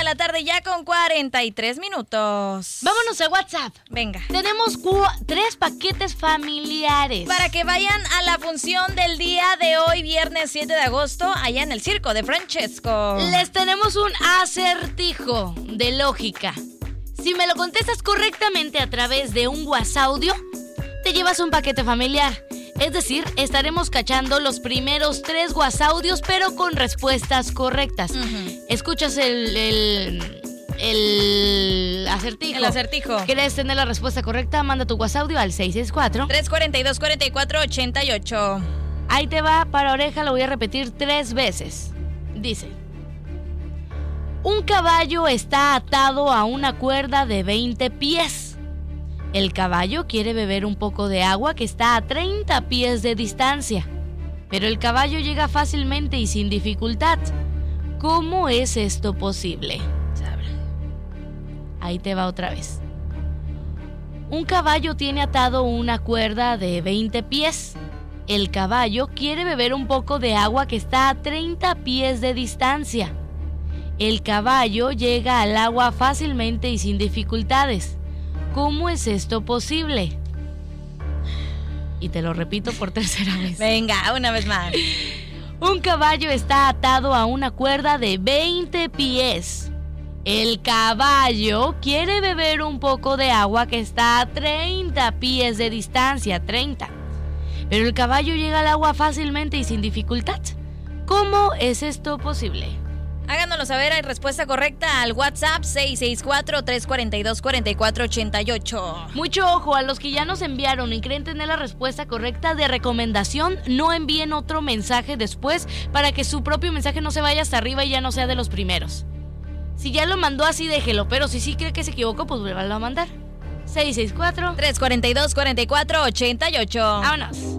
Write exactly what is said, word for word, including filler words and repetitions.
la tarde ya con cuarenta y tres minutos. Vámonos a WhatsApp. Venga. Tenemos cu- tres paquetes familiares. Para que vayan a la función del día de hoy, viernes siete de agosto, allá en el circo de Francesco. Les tenemos un acertijo de lógica. Si me lo contestas correctamente a través de un WhatsAudio, te llevas un paquete familiar. Es decir, estaremos cachando los primeros tres WhatsAudios, pero con respuestas correctas. Uh-huh. Escuchas el, el, el acertijo. El acertijo. ¿Quieres tener la respuesta correcta? Manda tu WhatsAudio al seis seis cuatro, tres cuatro dos, cuatro cuatro ocho ocho. Ahí te va, para oreja, lo voy a repetir tres veces. Dice: un caballo está atado a una cuerda de veinte pies. El caballo quiere beber un poco de agua que está a treinta pies de distancia, pero el caballo llega fácilmente y sin dificultad. ¿Cómo es esto posible? Ahí te va otra vez. Un caballo tiene atado una cuerda de veinte pies. El caballo quiere beber un poco de agua que está a treinta pies de distancia. El caballo llega al agua fácilmente y sin dificultades. ¿Cómo es esto posible? Y te lo repito por tercera vez. Venga, una vez más. Un caballo está atado a una cuerda de veinte pies. El caballo quiere beber un poco de agua que está a treinta pies de distancia, treinta. Pero el caballo llega al agua fácilmente y sin dificultad. ¿Cómo es esto posible? Háganoslo saber, hay respuesta correcta al WhatsApp seis seis cuatro, tres cuatro dos, cuatro cuatro ocho ocho. Mucho ojo, a los que ya nos enviaron y creen tener la respuesta correcta de recomendación, no envíen otro mensaje después para que su propio mensaje no se vaya hasta arriba y ya no sea de los primeros. Si ya lo mandó así, déjelo, pero si sí cree que se equivocó, pues vuélvalo a mandar. seis seis cuatro, tres cuatro dos, cuatro cuatro ocho ocho. Vámonos.